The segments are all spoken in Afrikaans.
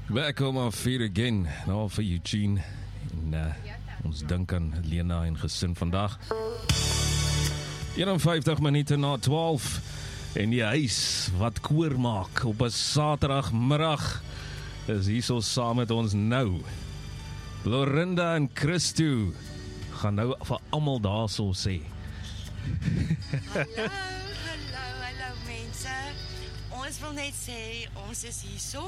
Back home on Fear Again, nou vir Eugene en ons dink aan Lena en gesin vandag. 51 minute na 12 en die huis wat koor maak op 'n Saterdagmiddag is hierso saam met ons nou. Lorinda en Christo gaan nou vir almal daarso sê. Hallo mense. Ons wil net sê ons is hierso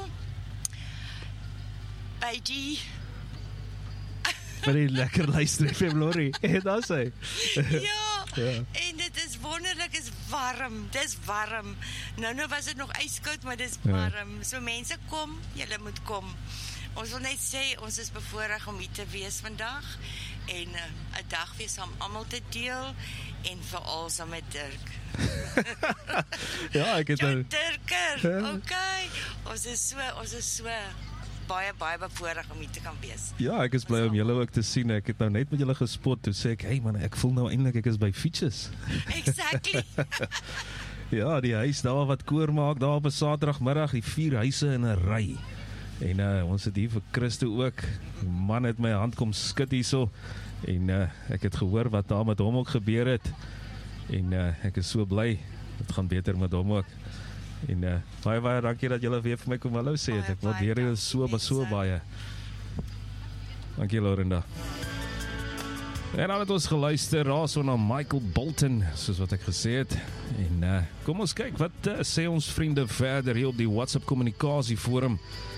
by die vir die lekker luister FM Lorrie. Daar sê. ja, en dit is wonderlik, is warm. Dis warm. Nou was dit nog ijskoud, maar dis warm. So mense kom, julle moet kom. Ons wil net sê ons is bevoorreg om hier te wees vandag en 'n dag weer saam almal te deel en veral saam met Dirk. Ja, ek het nou Dirker. Okay. Ons is so baie bevoorreg om hier te kan wees. Ja, ek is bly om julle ook te sien. Ek het nou net met julle gespot toe sê ek, hey man, ek voel nou eintlik ek is by Fietsjes. Exactly. Ja, die huis daar wat koor maak daar op 'n Saterdagmiddag, die 4 huise in 'n ry. En ons het hier vir Christo ook. Die man het my hand kom skud hierso en ek het gehoor wat daar met hom ook gebeur het. En ek is so bly. Dit gaan beter met hom ook. En baie dankie dat julle weer vir my kom hallo sê het. Ek waardeer julle so baie. Dankie Lorinda. En dan het ons geluister raso na Michael Bolton, soos wat ek gesê het. En kom ons kyk wat sê ons vriende verder hier op die WhatsApp kommunikasie forum.